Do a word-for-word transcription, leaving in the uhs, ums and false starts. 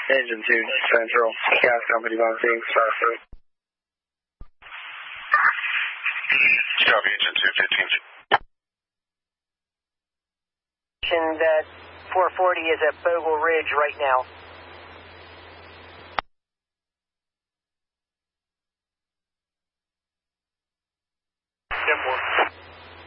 Engine two, Central, gas company bouncing, star foot. Copy, engine two, fifteen. That four forty is at Bogle Ridge right now. ten four.